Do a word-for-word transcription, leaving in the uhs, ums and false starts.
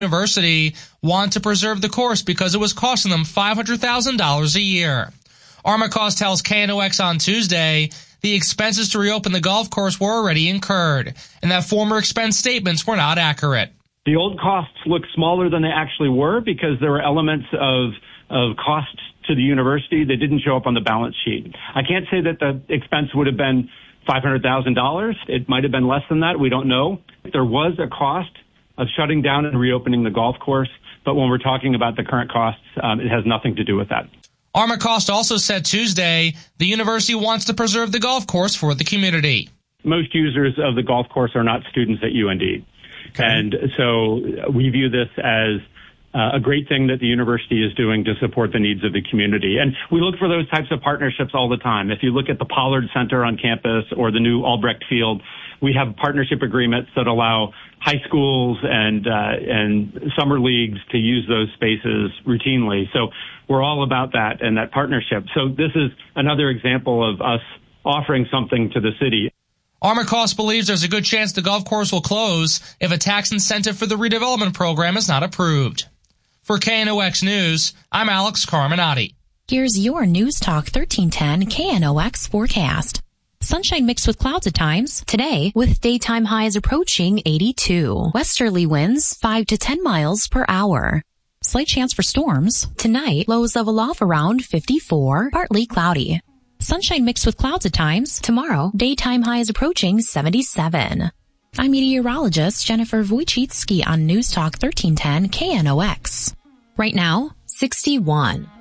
University want to preserve the course because it was costing them five hundred thousand dollars a year. Armacost tells K N O X on Tuesday the expenses to reopen the golf course were already incurred and that former expense statements were not accurate. The old costs look smaller than they actually were because there were elements of, of costs to the university that didn't show up on the balance sheet. I can't say that the expense would have been five hundred thousand dollars. It might have been less than that. We don't know. There was a cost of shutting down and reopening the golf course, but when we're talking about the current costs, um, it has nothing to do with that. Armacost also said Tuesday the university wants to preserve the golf course for the community. Most users of the golf course are not students at U N D. Okay. And so we view this as uh, a great thing that the university is doing to support the needs of the community. And we look for those types of partnerships all the time. If you look at the Pollard Center on campus or the new Albrecht Field, we have partnership agreements that allow high schools and uh, and summer leagues to use those spaces routinely. So we're all about that and that partnership. So this is another example of us offering something to the city. Armacost believes there's a good chance the golf course will close if a tax incentive for the redevelopment program is not approved. For K N O X News, I'm Alex Carminati. Here's your News Talk thirteen ten K N O X forecast. Sunshine mixed with clouds at times. Today, with daytime highs approaching eighty-two. Westerly winds five to ten miles per hour. Slight chance for storms. Tonight, lows level off around fifty-four, partly cloudy. Sunshine mixed with clouds at times. Tomorrow, daytime highs approaching seventy-seven. I'm meteorologist Jennifer Wojcicki on News Talk thirteen ten K N O X. Right now, sixty-one.